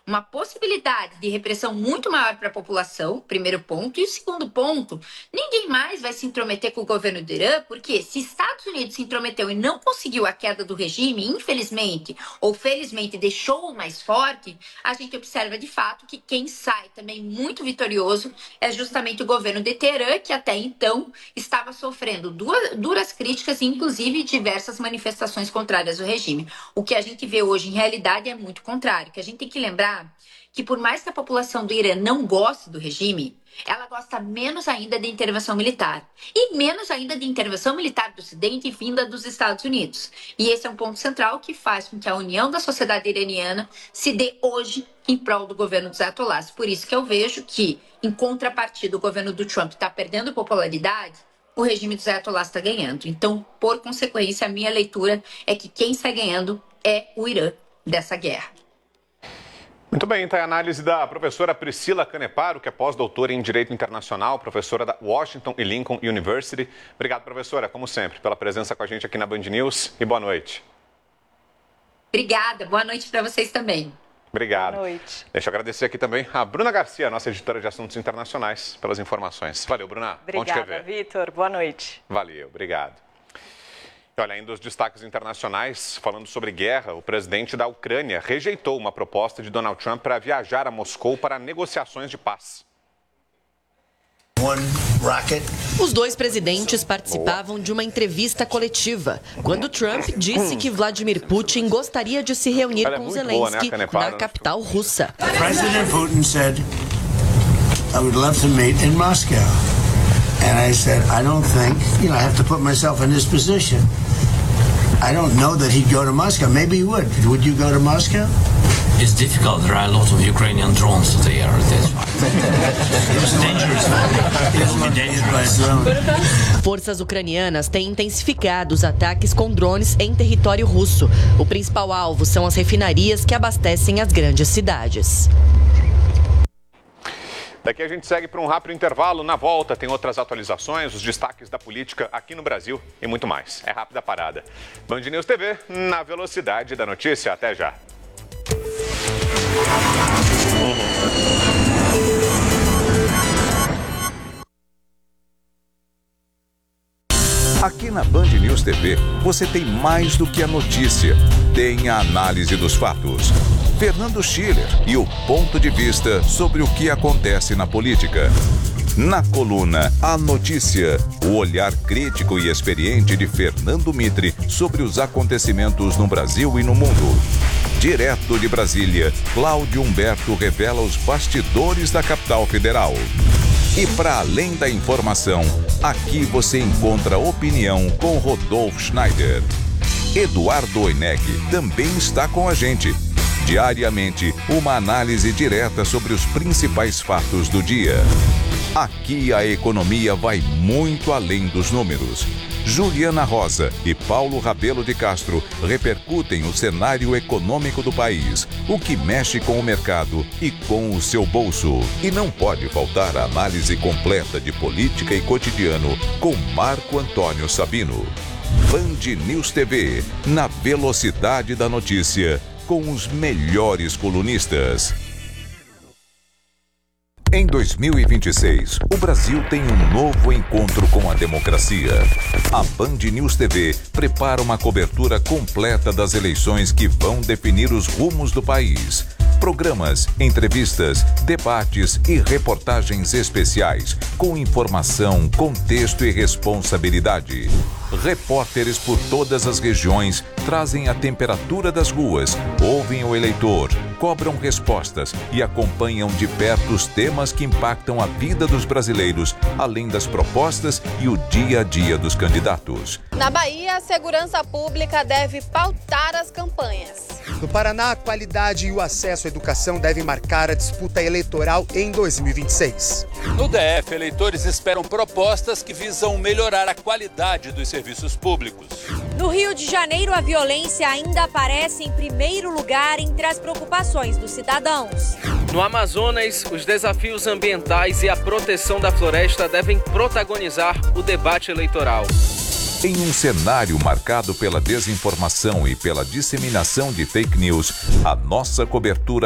uma possibilidade de repressão muito maior para a população, primeiro ponto. E o segundo ponto, ninguém mais vai se intrometer com o governo do Irã, porque se Estados Unidos se intrometeu e não conseguiu a queda do regime, infelizmente, ou felizmente deixou-o mais forte, a gente observa de fato que quem sai também muito vitorioso é justamente o governo de Teherã, que até então estava sofrendo duras críticas e inclusive diversas manifestações contrárias ao regime. O que a gente vê hoje em realidade é muito contrário, que a gente tem que lembrar que por mais que a população do Irã não goste do regime, ela gosta menos ainda de intervenção militar. E menos ainda de intervenção militar do Ocidente vinda dos Estados Unidos. E esse é um ponto central que faz com que a união da sociedade iraniana se dê hoje em prol do governo dos ayatollahs. Por isso que eu vejo que, em contrapartida, o governo do Trump está perdendo popularidade, o regime dos ayatollahs está ganhando. Então, por consequência, a minha leitura é que quem está ganhando é o Irã dessa guerra. Muito bem, então a análise da professora Priscila Caneparo, que é pós-doutora em Direito Internacional, professora da Washington e Lincoln University. Obrigado, professora, como sempre, pela presença com a gente aqui na Band News e boa noite. Obrigada, boa noite para vocês também. Obrigado. Boa noite. Deixa eu agradecer aqui também a Bruna Garcia, nossa editora de assuntos internacionais, pelas informações. Valeu, Bruna. Obrigada, Vitor. Boa noite. Valeu, obrigado. Olha, ainda os destaques internacionais, falando sobre guerra, o presidente da Ucrânia rejeitou uma proposta de Donald Trump para viajar a Moscou para negociações de paz. Os dois presidentes participavam de uma entrevista coletiva, quando Trump disse que Vladimir Putin gostaria de se reunir com Zelensky na capital russa. President Putin said, I would love to meet in Moscow. And I said, I don't think, I have to put myself in his position. I don't know that he'd go to Moscow. Maybe he would. Would you go to Moscow? It's difficult. There are a lot of Ukrainian drones there. That's why. It's dangerous. It will be dangerous. Forças ucranianas têm intensificado os ataques com drones em território russo. O principal alvo são as refinarias que abastecem as grandes cidades. Daqui a gente segue para um rápido intervalo. Na volta tem outras atualizações, os destaques da política aqui no Brasil e muito mais. É rápida parada. Band News TV, na velocidade da notícia. Até já. Aqui na Band News TV, você tem mais do que a notícia. Tem a análise dos fatos. Fernando Schiller e o ponto de vista sobre o que acontece na política. Na coluna A Notícia, o olhar crítico e experiente de Fernando Mitre sobre os acontecimentos no Brasil e no mundo. Direto de Brasília, Cláudio Humberto revela os bastidores da capital federal. E para além da informação, aqui você encontra opinião com Rodolfo Schneider. Eduardo Oineg também está com a gente. Diariamente, uma análise direta sobre os principais fatos do dia. Aqui a economia vai muito além dos números. Juliana Rosa e Paulo Rabelo de Castro repercutem o cenário econômico do país, o que mexe com o mercado e com o seu bolso. E não pode faltar a análise completa de política e cotidiano com Marco Antônio Sabino. Band News TV, na velocidade da notícia, com os melhores colunistas. Em 2026, o Brasil tem um novo encontro com a democracia. A Band News TV prepara uma cobertura completa das eleições que vão definir os rumos do país. Programas, entrevistas, debates e reportagens especiais, com informação, contexto e responsabilidade. Repórteres por todas as regiões trazem a temperatura das ruas, ouvem o eleitor, cobram respostas e acompanham de perto os temas que impactam a vida dos brasileiros, além das propostas e o dia a dia dos candidatos. Na Bahia, a segurança pública deve pautar as campanhas. No Paraná, a qualidade e o acesso à educação devem marcar a disputa eleitoral em 2026. No DF, eleitores esperam propostas que visam melhorar a qualidade dos serviços públicos. No Rio de Janeiro, a violência ainda aparece em primeiro lugar entre as preocupações dos cidadãos. No Amazonas, os desafios ambientais e a proteção da floresta devem protagonizar o debate eleitoral. Em um cenário marcado pela desinformação e pela disseminação de fake news, a nossa cobertura